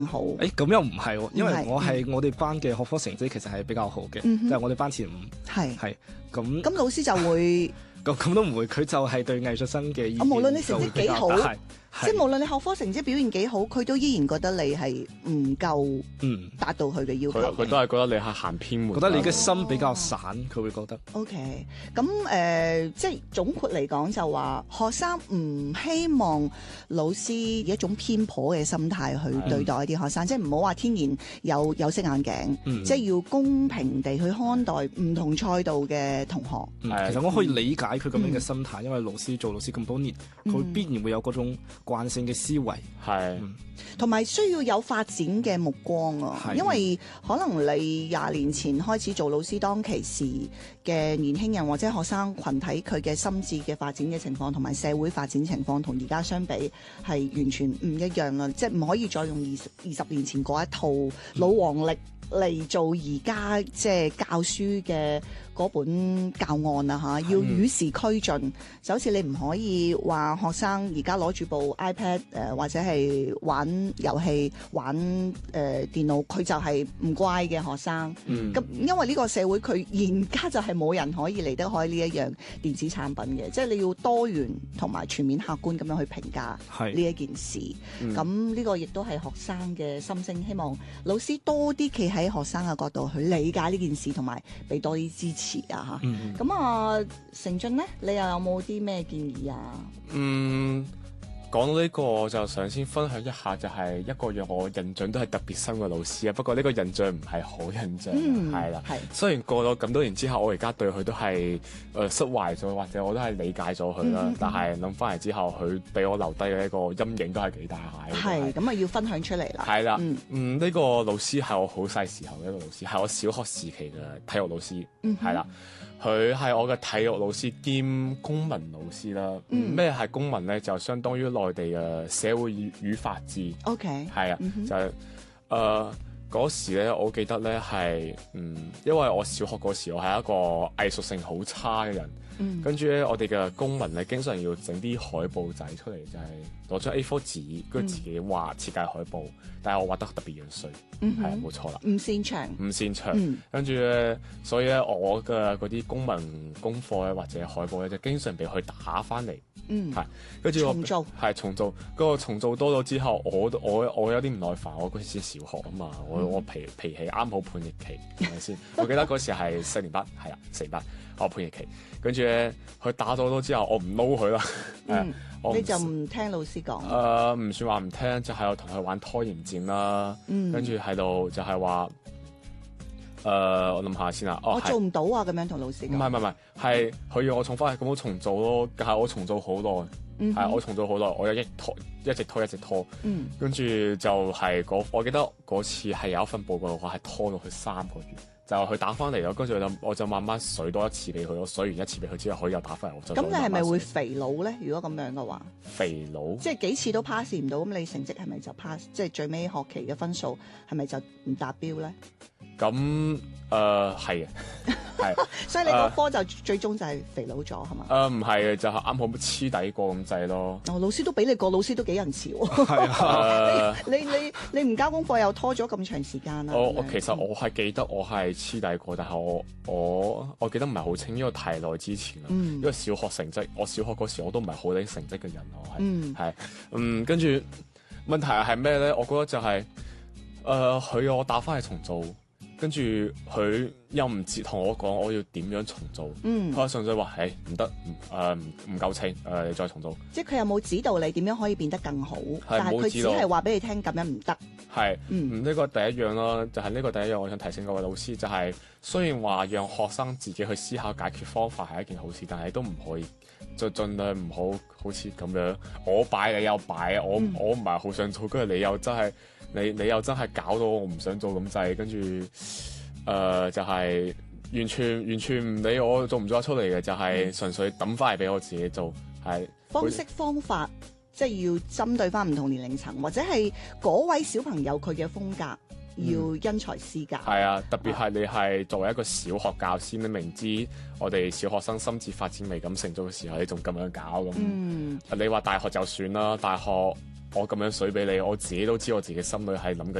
好。 咁又唔係喎，因為我哋班嘅學科成績其實係比較好嘅，就係我哋班前5。係咁老師就會咁都唔會，佢就係對藝術生嘅意見。 無論你成績幾好， 即係無論你學科成績表現幾好，佢都依然覺得你係唔夠達到佢嘅要求。 佢都係覺得你係行偏門， 覺得你嘅心比較散，佢會覺得。 OK， 咁即係總括嚟講就話，學生唔希望老師以一種偏頗嘅心態去對待一啲學生，即係唔好話天然有色眼鏡，即係要公平地去看待唔同賽道嘅同學。 其實我可以理解佢咁樣嘅心態，因為做老師咁多年，佢必然會有嗰種慣性嘅思維， 同埋需要有發展嘅目光啊！因為可能你20年前開始做老師，當其時嘅年輕人或者學生群體，佢嘅心智嘅發展嘅情況同埋社會發展情況同而家相比係完全唔一樣啦，即係唔可以再用20年前嗰一套老黃歷嚟做而家即係教書嘅嗰本教案啊嚇，要與時俱進，就好似你唔可以話學生而家攞住部 iPad 或者係玩遊戲玩電腦，佢就係唔乖嘅學生。咁因為呢個社會佢而家就係冇人可以離得開呢一樣電子產品嘅，即係你要多元同埋全面客觀咁樣去評價呢一件事。咁呢個亦都係學生嘅心聲，希望老師多啲企喺學生嘅角度去理解呢件事，同埋俾多啲支持啊嚇。咁啊，成俊呢，你又有冇啲咩建議啊？ 講到呢個，我就想先分享一下，就係一個讓我印象都係特別深嘅老師啊。不過呢個印象唔係好印象，係啦。雖然過咗咁多年之後，我而家對佢都係釋懷咗，或者我都係理解咗佢啦。但係諗翻嚟之後，佢俾我留低嘅一個陰影都係幾大下。 係咁啊，要分享出嚟啦。 係啦，呢個老師係我好細時候嘅一個老師，係我小學時期嘅體育老師，係啦。佢係我嘅體育老師兼公民老師啦。咩係公民咧？就相當於內地嘅社會與法治。 OK， 係啊，就係嗰時咧，我記得咧係因為我小學嗰時我係一個藝術性好差嘅人，跟住咧我哋嘅公民咧經常要整啲海報仔出嚟，就係攞張 A4 紙，跟住自己畫設計海報，但係我畫得特別樣衰，係冇錯啦， 唔擅長， 跟住咧，所以咧我嘅嗰啲公民功課咧或者海報咧就經常俾佢打翻嚟，係跟住重做，嗰個重做多咗之後，我有啲唔耐煩，我嗰時先小學啊嘛，我脾氣啱好叛逆期，係咪先？我記得嗰時係4年班，係啦，4年班我叛逆期，跟住咧佢打咗多之後，我唔撈佢啦， 你就唔聽老師講？ 唔算話唔聽，就係我同佢玩拖延戰啦，跟住喺度就係話，我諗下先啦， 我做唔到啊，咁樣同老師講？ 唔係，係佢要我重翻去咁我重做咯，但係我重做好耐，係我重做好耐，我一直拖，跟住就係我記得嗰次係有一份報告嘅話係拖咗佢3個月。就佢打翻嚟咯，跟住我就慢慢水多一次俾佢，我水完一次俾佢之後，佢又打翻嚟，我就咁。你係咪會肥佬咧？如果咁樣嘅話， 肥佬即係幾次都 pass 唔到，咁你成績係咪就 pass？即係最尾學期嘅分數係咪就唔達標咧？ 咁係嘅，係。 所以你個科就最終就係肥佬咗係嘛？ 唔係嘅，就係啱好黐底過咁滯咯。 老師都俾你過，老師都幾仁慈喎。係啊，你唔交功課又拖咗咁長時間啦。 其實我係記得我係黐底過，但係我記得唔係好清，因為太耐之前啦。因為小學成績，我小學嗰時我都唔係好拎成績嘅人，我係跟住問題係咩咧？我覺得就係佢要我打翻去重做。跟住佢又唔接同我講我要點樣重做，佢純粹話唔得，唔夠稱，你再重做。 即係佢有冇指導你點樣可以變得更好？但係佢只係話俾你聽咁樣唔得。 係，呢個第一樣啦，就係呢個第一樣，我想提醒各位老師，就係雖然話讓學生自己去思考解決方法係一件好事，但係都唔可以就盡量唔好似咁樣，我擺你又擺，我唔係好想做，跟住你又真係。你又真係搞到我唔想做咁滯，跟住就係完全唔理我做唔做得出嚟嘅，就係純粹抌翻嚟俾我自己做，係方式方法，即係要針對翻唔同年齡層，或者係嗰位小朋友佢嘅風格。要因材施教， 係啊！特別係你係作為一個小學教師，你明知我哋小學生心智發展未咁成熟嘅時候，你仲咁樣搞咁，你話大學就算啦，大學我咁樣水俾你，我自己都知我自己心裏係諗緊